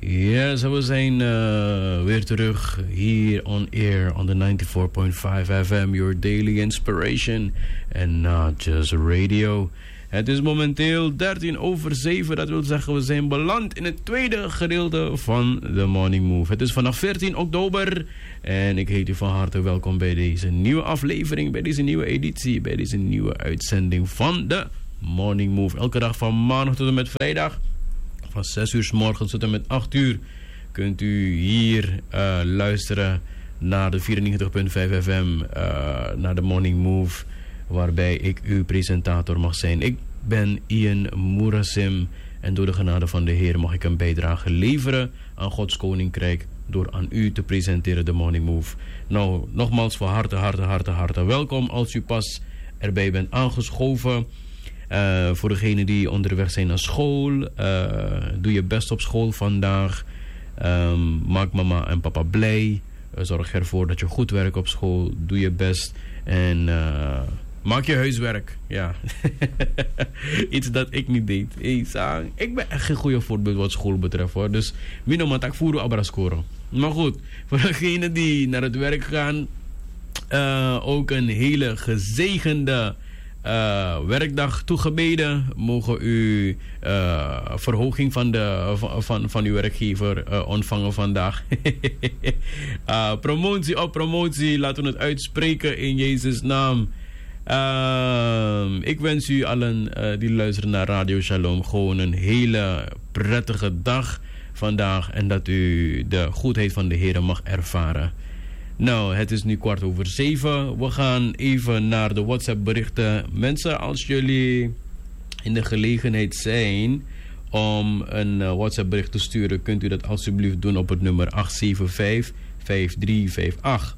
Yes, we zijn weer terug hier on air on the 94.5 FM, your daily inspiration and not just radio. Het is momenteel 7:13. Dat wil zeggen, we zijn beland in het tweede gedeelte van The Morning Move. Het is vanaf 14 oktober en ik heet u van harte welkom bij deze nieuwe aflevering, bij deze nieuwe editie, bij deze nieuwe uitzending van The Morning Move. Elke dag van maandag tot en met vrijdag. Van 6 uur 's morgens tot en met 8 uur kunt u hier luisteren naar de 94.5 FM, naar de Morning Move, waarbij ik uw presentator mag zijn. Ik ben Ian Moerasim en door de genade van de Heer mag ik een bijdrage leveren aan Gods Koninkrijk door aan u te presenteren de Morning Move. Nou, nogmaals van harte welkom als u pas erbij bent aangeschoven. Voor degenen die onderweg zijn naar school, doe je best op school vandaag. Maak mama en papa blij. Zorg ervoor dat je goed werkt op school. Doe je best. En maak je huiswerk. Ja. Iets dat ik niet deed. Ik ben echt geen goede voorbeeld wat school betreft, hoor. Dus minimaal tak voeren abra scoren. Maar goed, voor degenen die naar het werk gaan, ook een hele gezegende werkdag toegebeden. Mogen u verhoging van uw werkgever ontvangen vandaag. Promotie op promotie. Laten we het uitspreken in Jezus' naam. Ik wens u allen die luisteren naar Radio Shalom gewoon een hele prettige dag vandaag. En dat u de goedheid van de Heer mag ervaren. Nou, het is nu 7:15. We gaan even naar de WhatsApp berichten. Mensen, als jullie in de gelegenheid zijn om een WhatsApp bericht te sturen, kunt u dat alsjeblieft doen op het nummer 875-5358.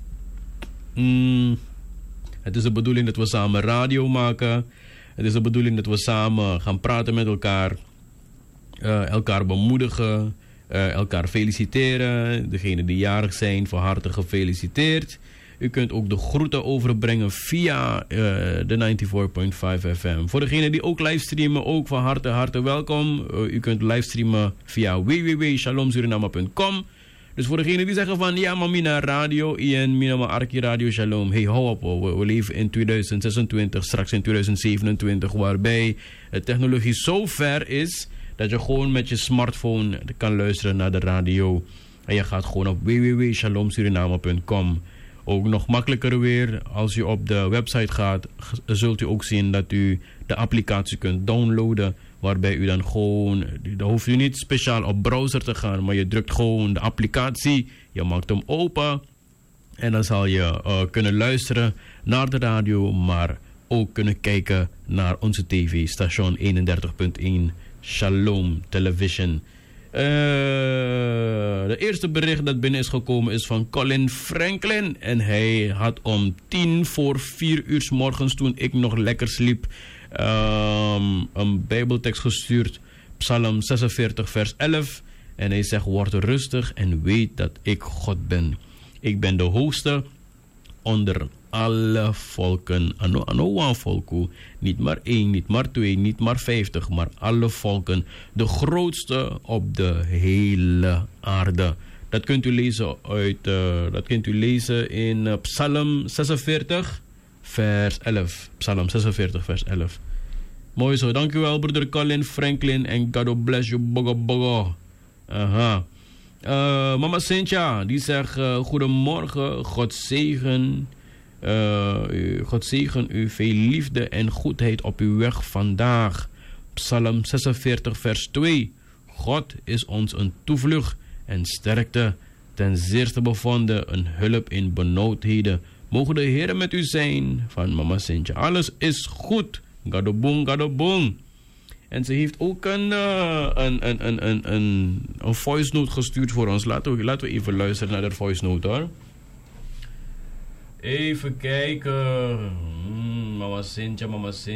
Het is de bedoeling dat we samen radio maken. Het is de bedoeling dat we samen gaan praten met elkaar. Elkaar bemoedigen. Elkaar feliciteren. Degenen die jarig zijn, van harte gefeliciteerd. U kunt ook de groeten overbrengen via de 94.5 FM. Voor degenen die ook livestreamen, ook van harte welkom. U kunt livestreamen via www.shalomsuriname.com. Dus voor degenen die zeggen van, ja, maar mina radio, Ian, mina maar Arki Radio Shalom. Hey, hou op, we leven in 2026, straks in 2027, waarbij de technologie zo ver is dat je gewoon met je smartphone kan luisteren naar de radio. En je gaat gewoon op www.shalomsuriname.com. Ook nog makkelijker weer, als u op de website gaat, zult u ook zien dat u de applicatie kunt downloaden. Waarbij u dan gewoon, dan hoeft u niet speciaal op browser te gaan, maar je drukt gewoon de applicatie, je maakt hem open. En dan zal je kunnen luisteren naar de radio, maar ook kunnen kijken naar onze tv, station 31.1. Shalom Television. De eerste bericht dat binnen is gekomen is van Colin Franklin. En hij had om 3:50 uur 's morgens, toen ik nog lekker sliep, een bijbeltekst gestuurd. Psalm 46 vers 11. En hij zegt, word rustig en weet dat ik God ben. Ik ben de hoogste onder alle volken. Ano volku. Niet maar 1, niet maar 2, niet maar 50, maar alle volken. De grootste op de hele aarde. Dat kunt u lezen in Psalm 46 vers 11. Psalm 46 vers 11. Mooi zo. Dank u wel, broeder Colin Franklin. En God bless you, bogo. Aha. Mama Cynthia, die zegt, goedemorgen, God zegen u, veel liefde en goedheid op uw weg vandaag. Psalm 46 vers 2. God is ons een toevlucht en sterkte, ten zeerste bevonden, een hulp in benauwdheden. Mogen de Heer met u zijn, van Mama Cynthia. Alles is goed. Gadobong. En ze heeft ook een voice note gestuurd voor ons. Laten we even luisteren naar de voice note, hoor. Even kijken. Mama Cynthia.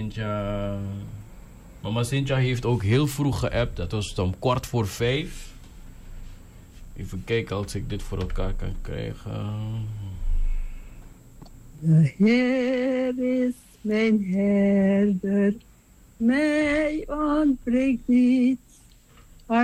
Mama Cynthia heeft ook heel vroeg geappt. Dat was om 4:15. Even kijken als ik dit voor elkaar kan krijgen. De Heer is mijn herder. Mij ontbreekt niets.